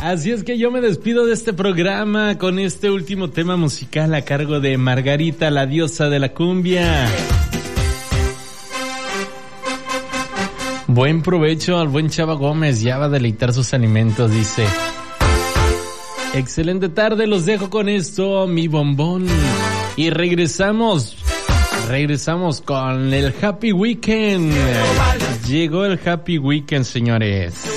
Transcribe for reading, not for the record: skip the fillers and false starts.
Así es que yo me despido de este programa con este último tema musical a cargo de Margarita, la diosa de la cumbia. Buen provecho al buen Chava Gómez, ya va a deleitar sus alimentos, dice. Excelente tarde, los dejo con esto, mi bombón. Y regresamos con el Happy Weekend. Llegó el Happy Weekend, señores.